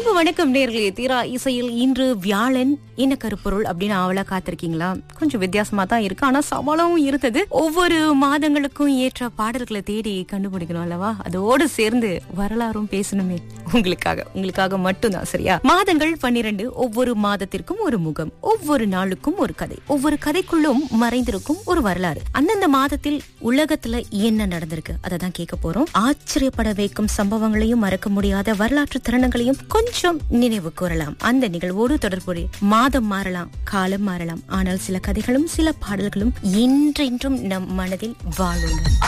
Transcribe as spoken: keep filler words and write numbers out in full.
இரவு வணக்கம் நேர்களே. தீரா இசையில் இன்று வியாழன். என்ன கருப்பொருள் அப்படின்னு அவளா காத்திருக்கீங்களா? கொஞ்சம் வித்தியாசமா தான் இருக்கு, ஆனா சவாலாவும் இருந்தது. ஒவ்வொரு மாதங்களுக்கும் ஏற்ற பாடல்களை தேடி கண்டுபிடிக்கணும் அல்லவா? அதோடு சேர்ந்து வரலாறும் பேசணுமே உங்களுக்காக உங்களுக்காக மட்டும்தான். சரியா? மாதங்கள் பன்னிரண்டு. ஒவ்வொரு மாதத்திற்கும் ஒரு முகம், ஒவ்வொரு நாளுக்கும் ஒரு கதை, ஒவ்வொரு கதைக்குள்ளும் மறைந்திருக்கும் ஒரு வரலாறு. அந்தந்த மாதத்தில் உலகத்துல என்ன நடந்திருக்கு அதை தான் கேட்க போறோம். ஆச்சரியப்பட வைக்கும் சம்பவங்களையும் மறக்க முடியாத வரலாற்று தருணங்களையும் கொஞ்சம் நினைவு கூறலாம். அந்த நிகழ்வோடு தொடர்புடைய மாதம் மாறலாம், காலம் மாறலாம், ஆனால் சில கதைகளும் சில பாடல்களும் என்றென்றும் நம் மனதில் வாழுங்க.